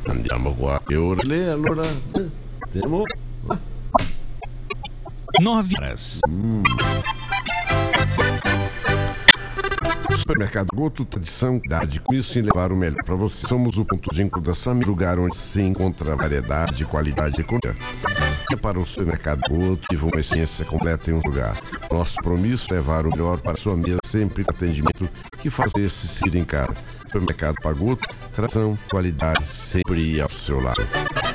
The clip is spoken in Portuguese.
Andiamo qua. E ora lei allora andiamo 9 horas. Supermercado Goto, tradição, idade, com isso em levar o melhor para você. Somos o ponto de encontro das famílias, lugar onde se encontra variedade, qualidade e economia. É para o Supermercado Goto, viva uma experiência completa em um lugar. Nosso compromisso é levar o melhor para a sua mesa, sempre com atendimento que faz você se sentir em casa. Supermercado Pagoto, tradição, qualidade, sempre ao seu lado.